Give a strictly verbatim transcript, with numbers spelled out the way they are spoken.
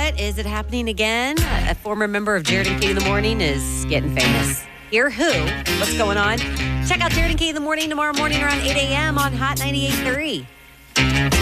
what? Is it happening again? A former member of Jared and Kate in the Morning is getting famous. Hear who? What's going on? Check out Jared and Kate in the Morning tomorrow morning around eight a.m. on Hot ninety-eight point three.